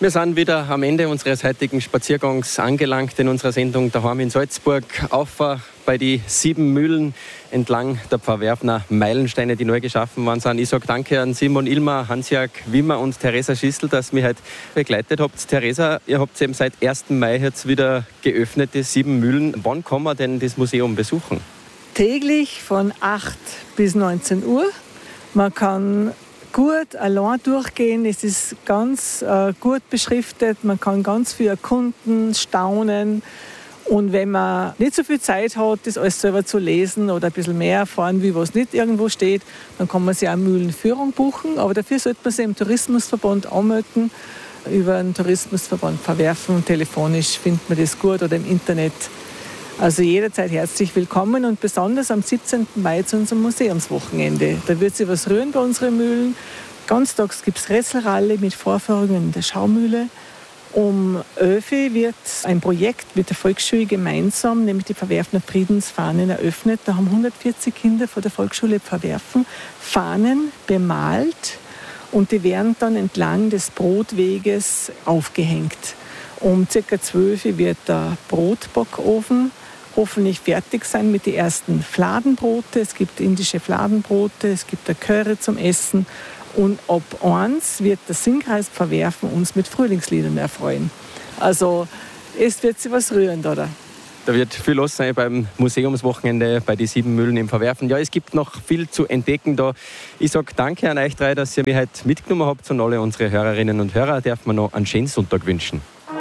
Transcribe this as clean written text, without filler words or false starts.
Wir sind wieder am Ende unseres heutigen Spaziergangs angelangt in unserer Sendung daheim in Salzburg. Auf bei die 7 Mühlen entlang der Pfarrwerfner Meilensteine, die neu geschaffen worden sind. Ich sage danke an Simon Ilmer, Hans-Jörg Wimmer und Theresa Schissel, dass ihr mich heute begleitet habt. Theresa, ihr habt eben seit 1. Mai jetzt wieder geöffnet, die 7 Mühlen. Wann kann man denn das Museum besuchen? Täglich von 8 bis 19 Uhr. Man kann gut allein durchgehen, es ist ganz gut beschriftet, man kann ganz viel erkunden, staunen. Und wenn man nicht so viel Zeit hat, das alles selber zu lesen oder ein bisschen mehr erfahren, wie was nicht irgendwo steht, dann kann man sich auch Mühlenführung buchen. Aber dafür sollte man sich im Tourismusverband anmelden. Über den Tourismusverband Pfarrwerfen, telefonisch findet man das gut oder im Internet. Also jederzeit herzlich willkommen und besonders am 17. Mai zu unserem Museumswochenende. Da wird sich was rühren bei unseren Mühlen. Ganztags gibt es Resselrallye mit Vorführungen in der Schaumühle. Um 11 Uhr wird ein Projekt mit der Volksschule gemeinsam, nämlich die Pfarrwerfner Friedensfahnen, eröffnet. Da haben 140 Kinder von der Volksschule Pfarrwerfen Fahnen bemalt und die werden dann entlang des Brotweges aufgehängt. Um ca. 12 Uhr wird der Brotbackofen hoffentlich fertig sein mit den ersten Fladenbrote. Es gibt indische Fladenbrote, es gibt eine Curry zum Essen. Und ab 1 wird der Singkreis Pfarrwerfen uns mit Frühlingsliedern erfreuen. Also es wird sich was rühren, oder? Da wird viel los sein beim Museumswochenende bei den 7 Mühlen im Pfarrwerfen. Ja, es gibt noch viel zu entdecken da. Ich sage danke an euch drei, dass ihr mich heute mitgenommen habt. Und alle unsere Hörerinnen und Hörer dürfen wir noch einen schönen Sonntag wünschen.